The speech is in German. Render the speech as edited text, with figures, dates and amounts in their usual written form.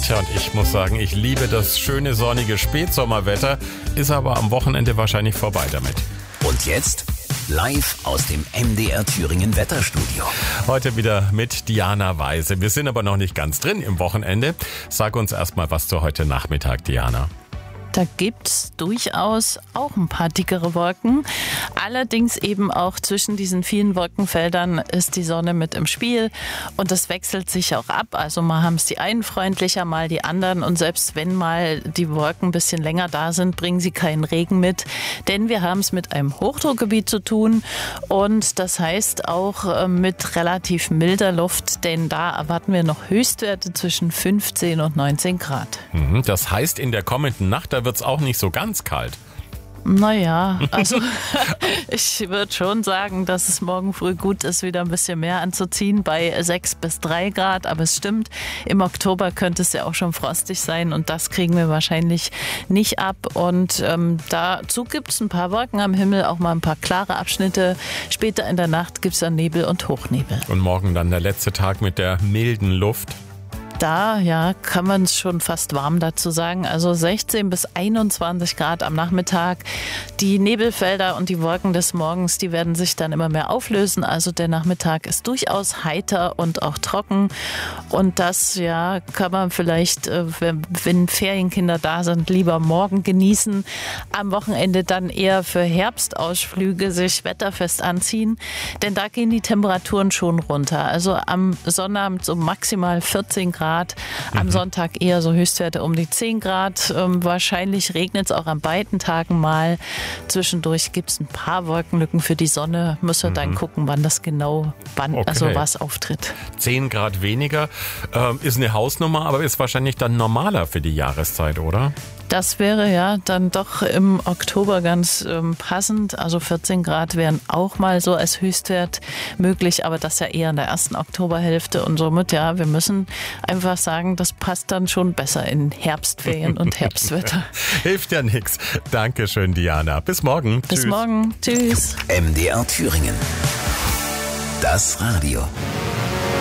Tja, und ich muss sagen, ich liebe das schöne sonnige Spätsommerwetter, ist aber am Wochenende wahrscheinlich vorbei damit. Und jetzt live aus dem MDR Thüringen Wetterstudio. Heute wieder mit Diana Weise. Wir sind aber noch nicht ganz drin im Wochenende. Sag uns erstmal was zu heute Nachmittag, Diana. Da gibt's durchaus auch ein paar dickere Wolken. Allerdings eben auch zwischen diesen vielen Wolkenfeldern ist die Sonne mit im Spiel und das wechselt sich auch ab. Also mal haben es die einen freundlicher, mal die anderen. Und selbst wenn mal die Wolken ein bisschen länger da sind, bringen sie keinen Regen mit. Denn wir haben es mit einem Hochdruckgebiet zu tun und das heißt auch mit relativ milder Luft, denn da erwarten wir noch Höchstwerte zwischen 15 und 19 Grad. Das heißt, in der kommenden Nacht, da wird es auch nicht so ganz kalt. Naja, also ich würde schon sagen, dass es morgen früh gut ist, wieder ein bisschen mehr anzuziehen bei 6 bis 3 Grad. Aber es stimmt, im Oktober könnte es ja auch schon frostig sein und das kriegen wir wahrscheinlich nicht ab. Und dazu gibt es ein paar Wolken am Himmel, auch mal ein paar klare Abschnitte. Später in der Nacht gibt es dann Nebel und Hochnebel. Und morgen dann der letzte Tag mit der milden Luft. Da, ja, kann man es schon fast warm dazu sagen. Also 16 bis 21 Grad am Nachmittag. Die Nebelfelder und die Wolken des Morgens, die werden sich dann immer mehr auflösen. Also der Nachmittag ist durchaus heiter und auch trocken. Und das, ja, kann man vielleicht, wenn Ferienkinder da sind, lieber morgen genießen. Am Wochenende dann eher für Herbstausflüge sich wetterfest anziehen. Denn da gehen die Temperaturen schon runter. Also am Sonnabend so maximal 14 Grad. Am Sonntag eher so Höchstwerte um die 10 Grad. Wahrscheinlich regnet es auch an beiden Tagen mal. Zwischendurch gibt es ein paar Wolkenlücken für die Sonne. Müssen wir dann gucken, wann das genau, also was auftritt. 10 Grad weniger ist eine Hausnummer, aber ist wahrscheinlich dann normaler für die Jahreszeit, oder? Das wäre ja dann doch im Oktober ganz passend. Also 14 Grad wären auch mal so als Höchstwert möglich, aber das ja eher in der ersten Oktoberhälfte. Und somit, ja, wir müssen einfach sagen, das passt dann schon besser in Herbstferien und Herbstwetter. Hilft ja nichts. Dankeschön, Diana. Bis morgen. Bis morgen. Tschüss. MDR Thüringen. Das Radio.